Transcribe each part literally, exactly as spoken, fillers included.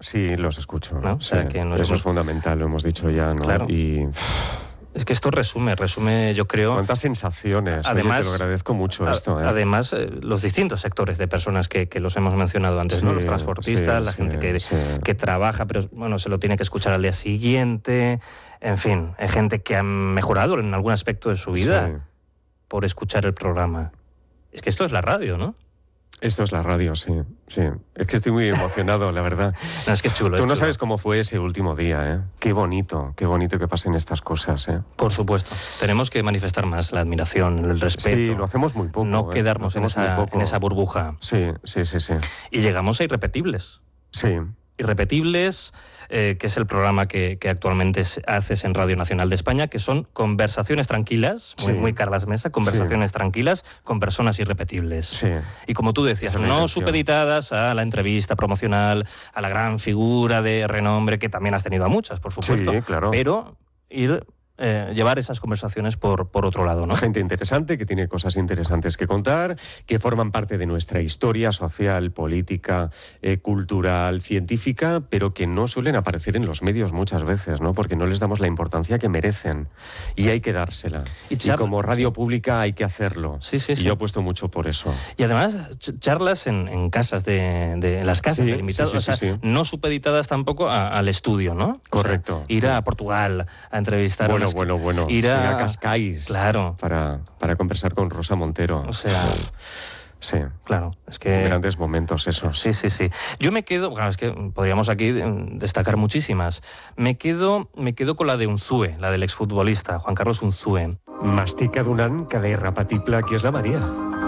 Sí, los escucho. ¿No? O sea, sí. que nos Eso hemos... es fundamental, lo hemos dicho ya, ¿no? Claro. Y... Es que esto resume, resume, yo creo... ¿Cuántas sensaciones? Además, Oye, te lo agradezco mucho a, esto. ¿eh? Además, eh, los distintos sectores de personas que, que los hemos mencionado antes, sí, ¿no? Los transportistas, sí, la sí, gente que, sí. que trabaja, pero bueno, se lo tiene que escuchar al día siguiente. En fin, hay gente que ha mejorado en algún aspecto de su vida Sí. por escuchar el programa. Es que esto es la radio, ¿no? Esto es la radio, sí, sí. Es que estoy muy emocionado, la verdad. No, es que es chulo. Tú es no chulo. sabes cómo fue ese último día, ¿eh? Qué bonito, qué bonito que pasen estas cosas, ¿eh? Por supuesto. Tenemos que manifestar más la admiración, el respeto. Sí, lo hacemos muy poco. No ¿eh? quedarnos en esa, poco. en esa burbuja. Sí, sí, sí, sí. Y llegamos a Irrepetibles. Sí. Irrepetibles, eh, que es el programa que, que actualmente haces en Radio Nacional de España, que son conversaciones tranquilas, muy, sí. muy Carlas Mesa, conversaciones sí. tranquilas con personas irrepetibles. Sí. Y como tú decías, no supeditadas a la entrevista promocional, a la gran figura de renombre, que también has tenido a muchas, por supuesto, sí, claro. pero ir... Eh, llevar esas conversaciones por, por otro lado, ¿no? Gente interesante, que tiene cosas interesantes que contar, que forman parte de nuestra historia social, política, eh, cultural, científica, pero que no suelen aparecer en los medios muchas veces, ¿no? Porque no les damos la importancia que merecen. Y hay que dársela. Y, y como radio pública hay que hacerlo. Sí, sí, sí. Y yo apuesto mucho por eso. Y además, ch charlas en, en casas de, de en las casas sí, de invitados, sí, sí, o sea, sí, sí. no supeditadas tampoco a, al estudio, ¿no? Correcto. O sea, ir sí. a Portugal a entrevistar bueno, a unas... bueno, bueno. Ir a, sí, a Cascais. Claro. Para, para conversar con Rosa Montero. O sea... Sí, claro, es que... Grandes momentos esos. Sí, sí, sí. Yo me quedo, bueno, es que podríamos aquí destacar muchísimas. Me quedo, me quedo con la de Unzue, la del exfutbolista, Juan Carlos Unzue. Mastica donant cada irrepetible qui és la María.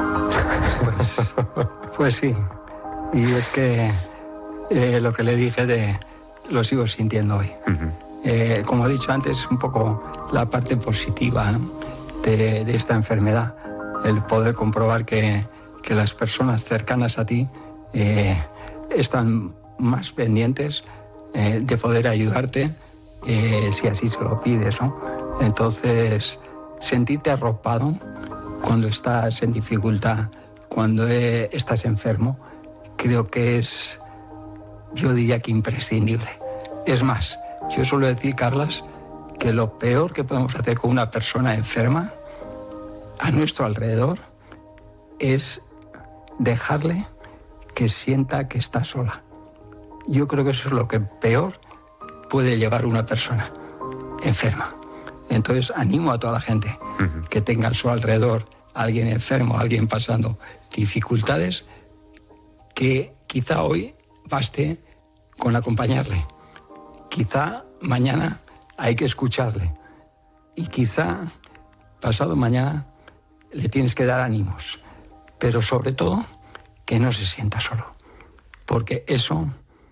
Pues, pues sí. Y es que eh, lo que le dije de lo sigo sintiendo hoy. Uh-huh. Eh, como he dicho antes, un poco la parte positiva, ¿no? de, de esta enfermedad, el poder comprobar que, que las personas cercanas a ti eh, están más pendientes eh, de poder ayudarte eh, si así se lo pides, ¿no? Entonces, sentirte arropado cuando estás en dificultad, cuando eh, estás enfermo, creo que es, yo diría que imprescindible. Es más, yo suelo decir, Carlas, que lo peor que podemos hacer con una persona enferma a nuestro alrededor es dejarle que sienta que está sola. Yo creo que eso es lo que peor puede llevar una persona enferma. Entonces animo a toda la gente uh-huh. que tenga a su alrededor a alguien enfermo, a alguien pasando dificultades, que quizá hoy baste con acompañarle. Quizá mañana hay que escucharle. Y quizá pasado mañana le tienes que dar ánimos. Pero sobre todo, que no se sienta solo. Porque eso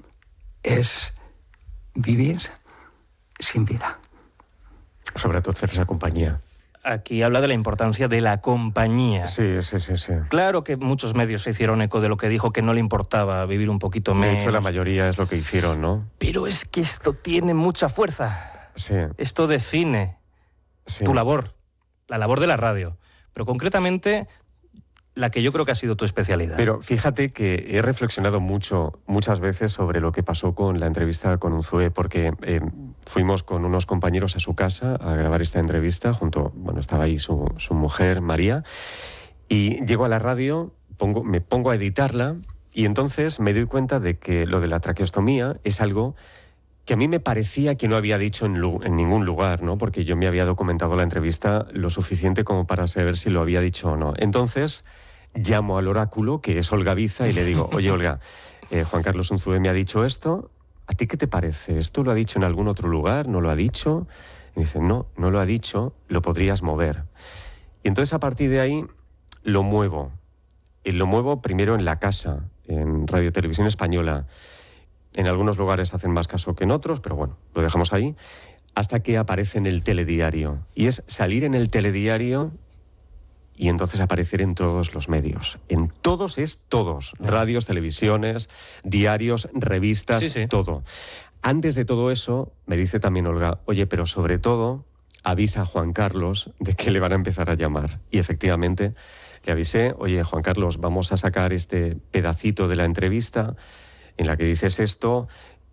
es vivir sin vida. Sobre todo hacer esa compañía. Aquí habla de la importancia de la compañía. Sí, sí, sí, sí. Claro que muchos medios se hicieron eco de lo que dijo, que no le importaba vivir un poquito menos. De hecho, la mayoría es lo que hicieron, ¿no? Pero es que esto tiene mucha fuerza. Sí. Esto define sí. tu labor, la labor de la radio. Pero concretamente, la que yo creo que ha sido tu especialidad. Pero fíjate que he reflexionado mucho, muchas veces sobre lo que pasó con la entrevista con Unzue, porque eh, fuimos con unos compañeros a su casa a grabar esta entrevista, junto, bueno, estaba ahí su, su mujer, María, y llego a la radio, pongo, me pongo a editarla, y entonces me doy cuenta de que lo de la traqueostomía es algo que a mí me parecía que no había dicho en, en ningún lugar, ¿no? Porque yo me había documentado la entrevista lo suficiente como para saber si lo había dicho o no. Entonces llamo al oráculo, que es Olga Biza, y le digo, oye, Olga, eh, Juan Carlos Unzue me ha dicho esto, ¿a ti qué te parece? ¿Esto lo ha dicho en algún otro lugar? ¿No lo ha dicho? Y me dice, no, no lo ha dicho, lo podrías mover. Y entonces a partir de ahí lo muevo. Y lo muevo primero en la casa, en Radio Televisión Española. En algunos lugares hacen más caso que en otros, pero bueno, lo dejamos ahí, hasta que aparece en el telediario. Y es salir en el telediario y entonces aparecer en todos los medios. En todos es todos. Radios, televisiones, diarios, revistas, sí, sí. todo. Antes de todo eso, me dice también Olga, oye, pero sobre todo, avisa a Juan Carlos de que le van a empezar a llamar. Y efectivamente, le avisé, oye, Juan Carlos, vamos a sacar este pedacito de la entrevista en la que dices esto,